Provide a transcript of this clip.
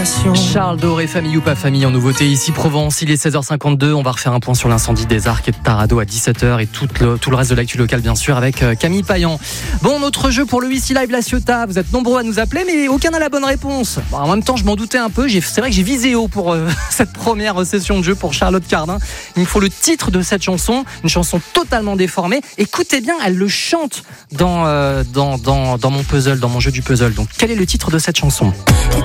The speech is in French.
passion. Charles Doré, famille ou pas famille en nouveauté ici Provence, il est 16h52, on va refaire un point sur l'incendie des Arcs et de Tarado à 17h et tout le reste de l'actu locale bien sûr avec Camille Payan. Bon, notre jeu pour le Ici Live La Ciotat, vous êtes nombreux à nous appeler mais aucun n'a la bonne réponse. Bon, en même temps je m'en doutais un peu, c'est vrai que j'ai visé haut pour cette première session de jeu pour Charlotte Cardin. Il me faut le titre de cette chanson, une chanson totalement déformée. Écoutez bien, elle le chante dans mon puzzle, dans mon jeu du puzzle. Donc quel est le titre de cette chanson ? Et